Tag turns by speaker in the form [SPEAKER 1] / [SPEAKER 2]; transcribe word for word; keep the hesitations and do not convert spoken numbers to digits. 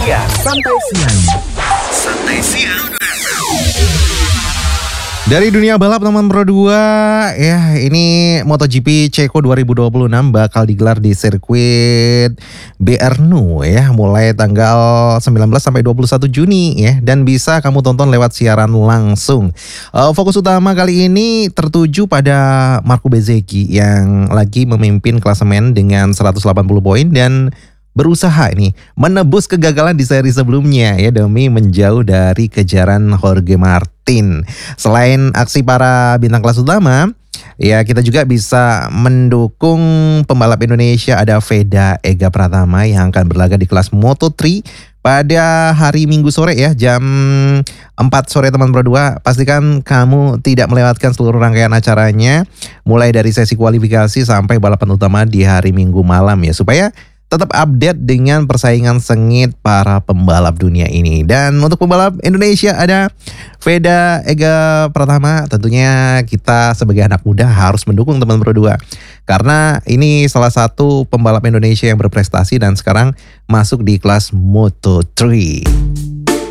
[SPEAKER 1] Ya, santai siang. Santai siang.
[SPEAKER 2] Dari dunia balap nomor Pro dua, ya ini MotoGP Ceko dua ribu dua puluh enam bakal digelar di sirkuit Brno ya, mulai tanggal sembilan belas sampai dua puluh satu Juni ya, dan bisa kamu tonton lewat siaran langsung. Uh, fokus utama kali ini tertuju pada Marco Bezzecchi yang lagi memimpin klasemen dengan seratus delapan puluh poin dan berusaha ini menebus kegagalan di seri sebelumnya ya demi menjauh dari kejaran Jorge Martin. Selain aksi para bintang kelas utama, ya kita juga bisa mendukung pembalap Indonesia. Ada Veda Ega Pratama yang akan berlaga di kelas Moto tiga pada hari Minggu sore ya, jam empat sore teman Pro dua. Pastikan kamu tidak melewatkan seluruh rangkaian acaranya, mulai dari sesi kualifikasi sampai balapan utama di hari Minggu malam ya, supaya tetap update dengan persaingan sengit para pembalap dunia ini. Dan untuk pembalap Indonesia ada Veda Ega Pratama. Tentunya kita sebagai anak muda harus mendukung teman Pro dua, karena ini salah satu pembalap Indonesia yang berprestasi dan sekarang masuk di kelas Moto tiga.